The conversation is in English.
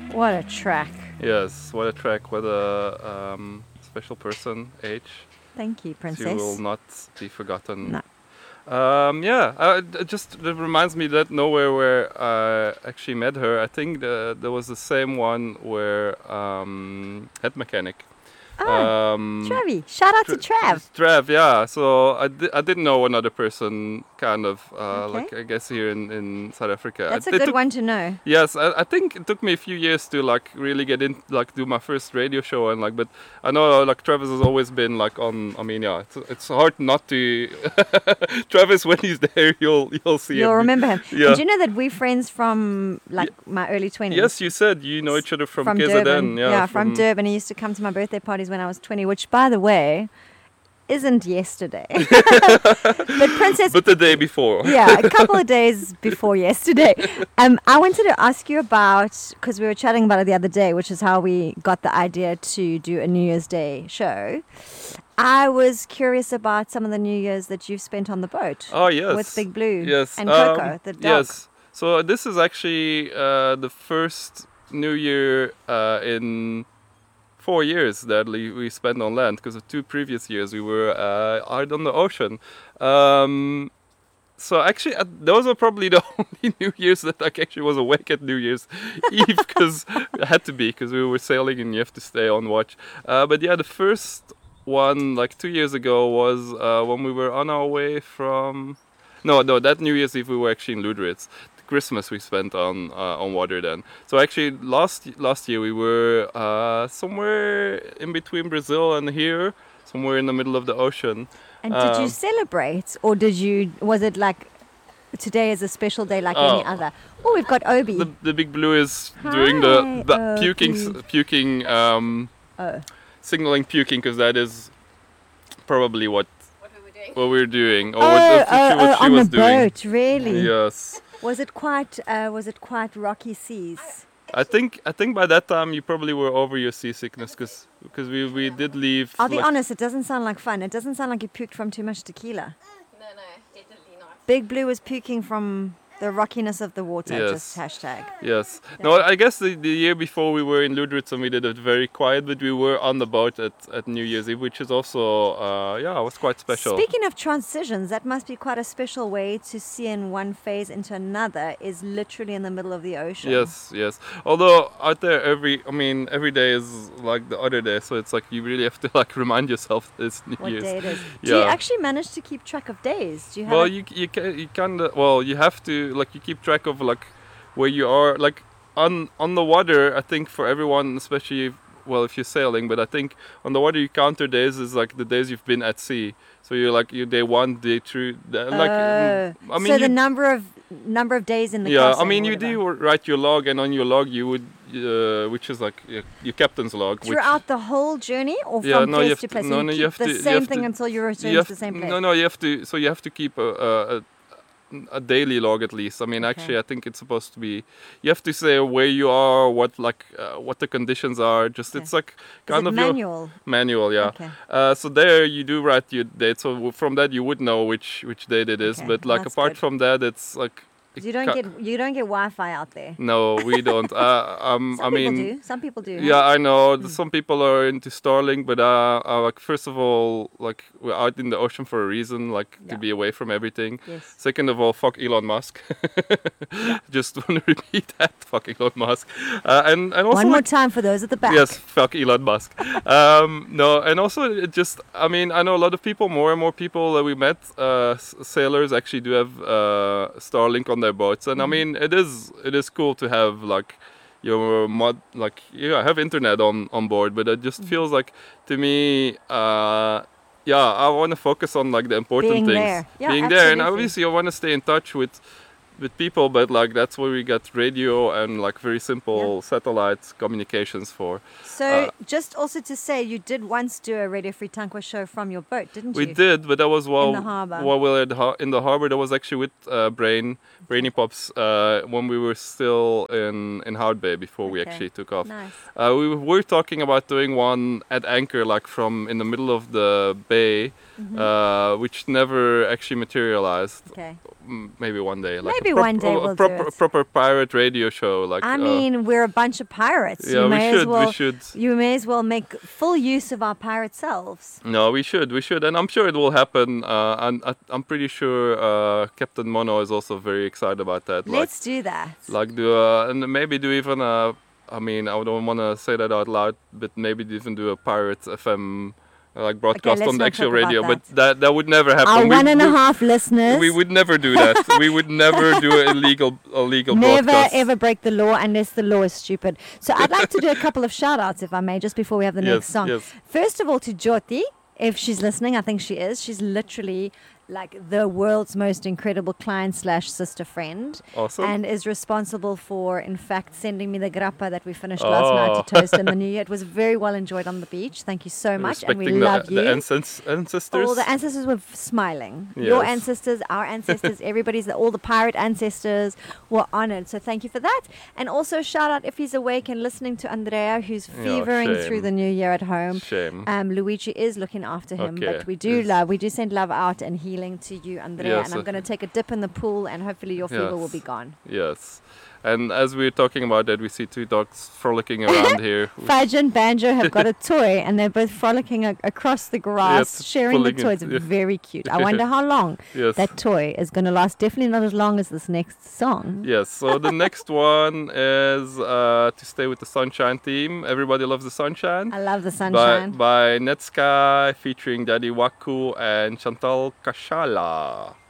What a track. Yes, what a track, what a special person, H. Thank you, She Princess. will not be forgotten. No. It reminds me that nowhere where I actually met her. I think there was the same one where Head Mechanic. Travi. Shout out to Trav. Trav, yeah. So I didn't know another person, kind of, Okay. like I guess here in South Africa. That's a It good took- one to know. Yes, I think it took me a few years to like really get in, like do my first radio show and like. But I know like Travis has always been like on. I mean, yeah, it's hard not to. Travis, when he's there, you'll see You'll him. remember him. Yeah. And do you know that we're friends from like my early 20s? Yes, you said you know each other from KZN. Durban. Yeah, From Durban. He used to come to my birthday parties when I was 20, which, by the way, isn't yesterday. But Princess, But the day before. yeah, a couple of days before yesterday. I wanted to ask you about, because we were chatting about it the other day, which is how we got the idea to do a New Year's Day show. I was curious about some of the New Year's that you've spent on the boat. Oh yes. With Big Blue. Yes. And Coco, the dog. Yes. So this is actually the first New Year in 4 years that we spent on land, because of 2 previous years we were out on the ocean. So actually, those are probably the only New Year's that I actually was awake at New Year's Eve, because it had to be, because we were sailing and you have to stay on watch. But yeah, the first one, like 2 years ago, was when we were on our way from... No, that New Year's Eve we were actually in Lüderitz. Christmas we spent on water then. So actually last year we were somewhere in between Brazil and here, somewhere in the middle of the ocean. And did you celebrate, or was it like today is a special day like any other? Oh, we've got Obi. The Big Blue is doing the Hi, puking, signaling puking, because that is probably what we were doing, or what she on was the doing. boat, really? Yes. Was it quite rocky seas? I think by that time you probably were over your seasickness, because we did leave. I'll be like, honest, it doesn't sound like fun. It doesn't sound like you puked from too much tequila. No, definitely not. Big Blue was puking from the rockiness of the water. Yes. Just hashtag. Yes. No, I guess the year before we were in Lüderitz and we did it very quiet, but we were on the boat at New Year's Eve, which is also, was quite special. Speaking of transitions, that must be quite a special way to see in one phase into another, is literally in the middle of the ocean. Yes. Although out there every day is like the other day, so it's like you really have to like remind yourself this New What Year's. day it is. Yeah. Do you actually manage to keep track of days? Do you have Well, you kind of, well, you have to, like, you keep track of like where you are, like on the water. I think for everyone, especially if you're sailing, but I think on the water you count your days as like the days you've been at sea. So you're like day 1, day 2, like I mean, so the number of days in the yeah, crossing I mean, or you whatever. do write your log, and on your log you would, which is like your captain's log. Throughout the whole journey, or Yeah, from no, you place have to to- place? no, So no, you you keep have the to- you same have thing to- until you return you to the same place. No, you have to. So you have to keep a daily log at least. I mean, actually, I think it's supposed to be. You have to say where you are, what the conditions are. Just it's like kind Is it of manual? your manual, yeah. Okay. So there you do write your date. So from that you would know which date it is. Okay, But like that's apart good. from that, it's like. You don't get Wi-Fi out there. No, we don't. Some people do. Yeah, I know. Some people are into Starlink, but like first of all, like we're out in the ocean for a reason, like to Yeah. be away from everything. Yes. Second of all, fuck Elon Musk. Just want to repeat that. Fuck Elon Musk. And also One more like, time for those at the back. yes, fuck Elon Musk. No, and also it just, I mean, I know a lot of people, more and more people that we met, sailors actually do have Starlink on their boats, and I mean, it is cool to have like your have internet on board, but it just feels like to me, I want to focus on like the important Being things, there. Yeah, being there, and absolutely. obviously I want to stay in touch with people, but like that's where we got radio and like very simple satellite communications for. So just also to say, you did once do a Radio Free Tankwa show from your boat, didn't you? We did, but that was while the harbour. we were in the harbor. That was actually with Brainy Pops when we were still in Hout Bay before we Okay. actually took off. Nice. We were talking about doing one at anchor, like from in the middle of the bay. which never actually materialized. Okay. Maybe one day, like Maybe a one day we'll do proper, it. proper pirate radio show. Like I mean, we're a bunch of pirates. yeah, You may as well, we should. You may as well make full use of our pirate selves. No, we should, and I'm sure it will happen. And I'm pretty sure Captain Mono is also very excited about that. Let's do that. Like do and maybe do even I mean, I don't want to say that out loud, but maybe even do a Pirate FM like broadcast let's on the not actual talk about radio. that. But that would never happen. Our We- 1.5 listeners. We would never do that. We would never do an illegal Never broadcast. ever break the law unless the law is stupid. So I'd like to do a couple of shout outs, if I may, just before we have the next song. Yes. First of all, to Jyoti, if she's listening, I think she is. She's literally like the world's most incredible client/sister friend. Awesome. And is responsible for, in fact, sending me the grappa that we finished last night to toast in the new year. It was very well enjoyed on the beach. Thank you so much. And we Respecting love the you. ancestors. All the ancestors were smiling. Your Yes. ancestors, our ancestors, all the pirate ancestors were honored. So thank you for that. And also shout out if he's awake and listening to Andrea, who's fevering shame. through the new year at home. Shame. Luigi is looking after him, Okay. but we do Yes. we do send love out and healing to you, Andrea. Yes, And I'm going to take a dip in the pool, and hopefully your fever will be Yes. gone. Yes. And as we're talking about that, we see two dogs frolicking around here. Fudge and Banjo have got a toy, and they're both frolicking across the grass, Yes, sharing the pulling toy. it, It's yeah. very cute. I wonder how long Yes. that toy is going to last. Definitely not as long as this next song. Yes, so the next one is to stay with the Sunshine theme. Everybody loves the Sunshine. I love the by, sunshine. by Netsky featuring Daddy Waku and Chantal Kashala.